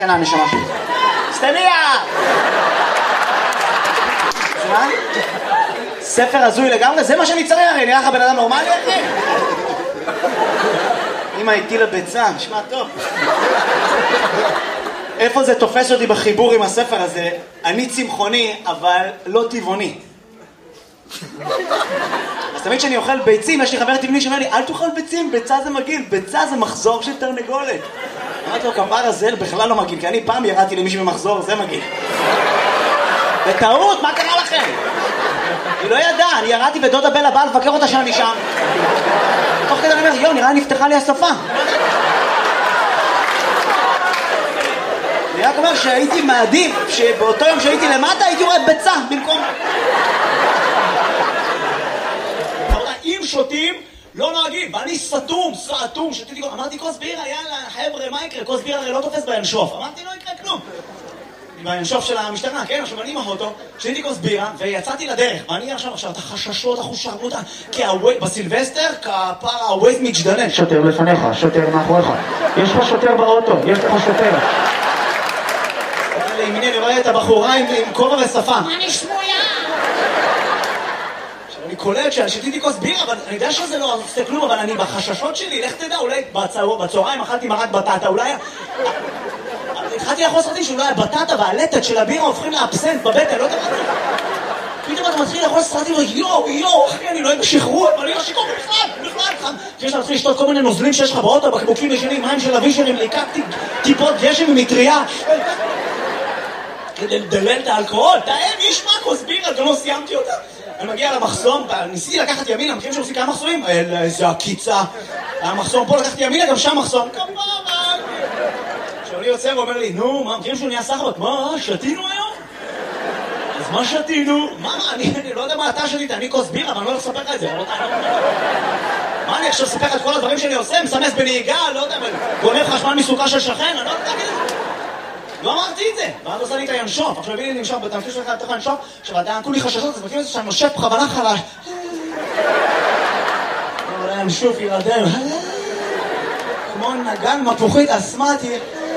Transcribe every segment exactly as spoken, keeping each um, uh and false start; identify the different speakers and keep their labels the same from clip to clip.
Speaker 1: כן, הנשמה שלי. סטניה! מה? ספר הזוי לגמרי? זה מה שאני צריך, הרי נראה לך בן אדם נורמלי, אחי? אמא איתי לביצה, נשמע טוב. איפה זה תופס אותי בחיבור עם הספר הזה? אני צמחוני, אבל לא טבעוני. אז תמיד כשאני אוכל ביצים, יש לי חבר טבעוני שאומר לי, אל תאכל ביצים, ביצה זה מגעיל, ביצה זה מחזור של תרנגולת. אמרתי לו, כפר הזה בכלל לא מגעיל, כי אני פעם ירדתי למישהו במחזור, זה מגעיל. בטעות, מה קרה לכם? היא לא ידעה, אני ירדתי ודודה בלה באה לבקר אותה שאני שם. תוך כדי אני אומר, יו, נראה נפתחה לי השפה. אני רק אומר שהייתי מעדיף, שבאותו יום שהייתי למטה הייתי רואה ביצה במקום... אם שותים, לא נוהגים, ואני סתום, סתום, שתיתי... אמרתי, כוס בירה, יאללה, חבר'ה, מה יקרה? כוס בירה הרי לא תופס בינשוף. אמרתי, לא יקרה כלום. בינשוף של המשטרה, כן? עכשיו אני עם האוטו, שתיתי כוס בירה, ויצאתי לדרך. ואני עכשיו, עכשיו, את החששות, החושרות, כי בסילבסטר, כפר הווייז מתגדנן. שוטר לפניך, שוטר מאחוריך. יש לך שוטר באוטו, יש לך שוטר. לימיני, אני רואה את הבחורה עם כובע ושפה. מה נשמויה? אני קולט ששתיתי כוס בירה, אבל אני יודע שזה לא עושה כלום, אבל אני בחששות שלי, לך תדע, אולי בצהריים אכלתי מרק בטטה, אולי... התחלתי לאכול סרטים שאולי הבטטה והלטת של הבירה הופכים לאבסנט בבטן, לא יודע מה. פתאום אתה מתחיל לאכול סרטים, יואו, יואו, אחי, אני לא אוהב בשחרור, אבל אני לא שיקור בכלל, בכלל. כשיש לך לשתות כל מיני נוזלים שיש לך באוטו, בקבוקים ישנים, מים של אבישרים, ליקקתי טיפות גשם ומטריה. כדי לדלל את האלכוהול, תאם, יש מה כוס בירה, גם לא סיימתי אותה. אני מגיע למחסום, ניסיתי לקחת ימינה, מכירים שעושים כמה מחסומים? איזה הקיצה. המחסום פה לקחתי ימינה, גם שם מחסום. כמובן. כשאני יוצא ואומר לי, נו, מה, מכירים שהוא נהיה סחבק? מה, שתינו היום? אז מה שתינו? מה, אני לא יודע מה אתה שתית, אני כוס בירה, אבל אני לא הולך לספר לך את זה. מה, אני עכשיו אספר לך את כל הדברים שאני עושה? מסמס בנהיגה, לא יודע, גונב חשמל מסוכה של שכן, אני לא יודע להגיד את זה. לא אמרתי את זה, ואז עושה לי את הינשוף, עכשיו הביאי לי נמשוף, בתמשיך שלך לתוך הינשוף, עכשיו עדיין כולי חששות, אז מכיר את זה שאני נושף בכוונה חלש. אבל הינשוף ילדם, כמו נגן מפוחית אסמטי.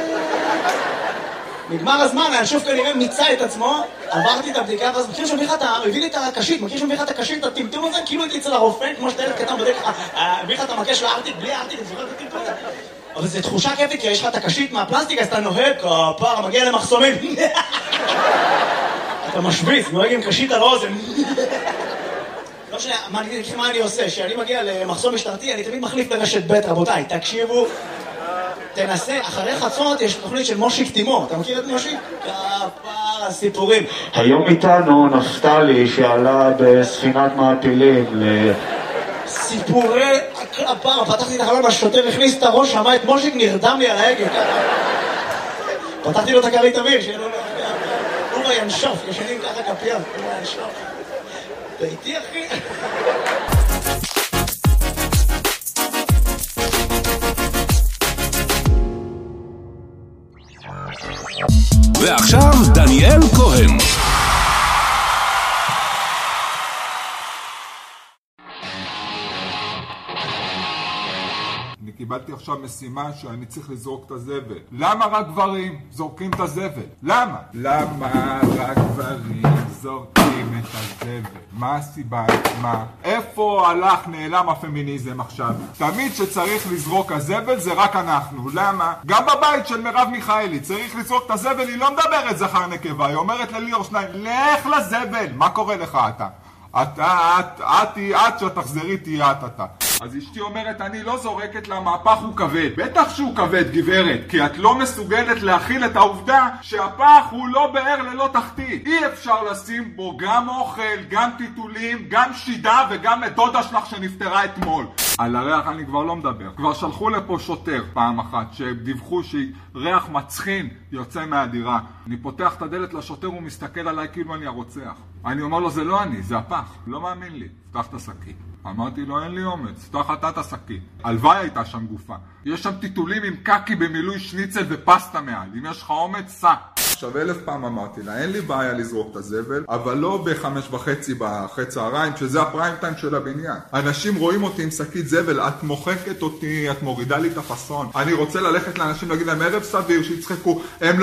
Speaker 1: נגמר הזמן, הינשוף כנראה מיצה את עצמו, עברתי את הבדיקה, ואז מכיר שמביא לך את ה... הביא לי את הקשית, מכיר שמביא לך את הקשית, את הטמטום הזה, כאילו הייתי אצל הרופא, כמו שאתה ילד קטן בדרך, הביא לך את המקש לארטיק, בלי הארטיק, אני זוכר את הטמטום הזה. אבל זו תחושה כיפית, כי יש לך את הקשית מהפלסטיק, אז אתה נוהג, כפר, מגיע למחסומים. אתה משוויץ, נוהג עם קשית על האוזן. לא משנה, מה אני עושה? כשאני מגיע למחסום משטרתי, אני תמיד מחליף לרשת ב', רבותיי, תקשיבו, תנסה, אחרי חצות יש תוכנית של מושיק תימור, אתה מכיר את מושיק? כפר הסיפורים. היום איתנו נפתלי שעלה בספינת מעפילים ל... סיפורי הכפר, פתחתי את החלון, השוטר הכניס את הראש, שמע את מושיק, נרדם לי על ההגה. פתחתי לו את הכרית אוויר, שיהיה לו... הוא הינשוף, ישנים ככה כפיים, הוא הינשוף. אתה איתי, אחי?
Speaker 2: ועכשיו דניאל כהן.
Speaker 3: אני קיבלתי עכשיו משימה שאני צריך לזרוק את הזבל. למה רק גברים זורקים את הזבל? למה? למה רק גברים זורקים את הזבל? מה הסיבה? מה? איפה הלך נעלם הפמיניזם עכשיו? תמיד שצריך לזרוק הזבל זה רק אנחנו. למה? גם בבית של מרב מיכאלי צריך לזרוק את הזבל, היא לא מדברת זכר נקבה, היא אומרת לליאור שניים, לך לזבל. מה קורה לך אתה? אתה, את, את, את, שתחזרי תהיה את אתה. אז אשתי אומרת, אני לא זורקת למהפך הוא כבד. בטח שהוא כבד, גברת, כי את לא מסוגלת להכיל את העובדה שהפח הוא לא באר ללא תחתית. אי אפשר לשים בו גם אוכל, גם טיטולים, גם שידה וגם את דודה שלך שנפטרה אתמול. על הריח אני כבר לא מדבר. כבר שלחו לפה שוטר פעם אחת שדיווחו שריח מצחין יוצא מהדירה. אני פותח את הדלת לשוטר, הוא מסתכל עליי כאילו אני הרוצח. אני אומר לו, זה לא אני, זה הפח. לא מאמין לי. פתח את השקית. אמרתי לו, אין לי אומץ, פתח אתה את השקית. הלוואי הייתה שם גופה. יש שם טיטולים עם קקי במילוי שניצל ופסטה מעל. אם יש לך אומץ, סע. עכשיו אלף פעם אמרתי לה, אין לי בעיה לזרוק את הזבל, אבל לא בחמש וחצי אחרי צהריים, שזה הפריים טיים של הבניין. אנשים רואים אותי עם שקית זבל, את מוחקת אותי, את מורידה לי את הפסון. אני רוצה ללכת לאנשים להגיד להם ערב סביר, שיצחקו, הם